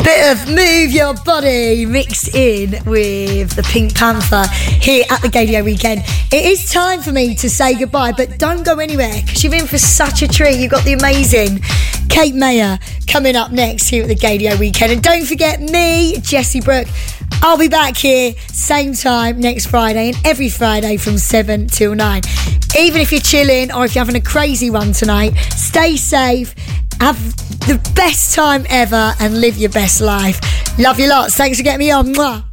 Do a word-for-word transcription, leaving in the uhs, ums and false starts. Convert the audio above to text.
Bit of Move Your Body mixed in with the Pink Panther here at the Gaydio Weekend. It is time for me to say goodbye, but don't go anywhere because you're in for such a treat. You've got the amazing Kate Mayer coming up next here at the Gaydio Weekend. And don't forget me, Jessie Brooke. I'll be back here same time next Friday and every Friday from seven till nine. Even if you're chilling or if you're having a crazy one tonight, stay safe, have the best time ever and live your best life. Love you lots. Thanks for getting me on. Mwah.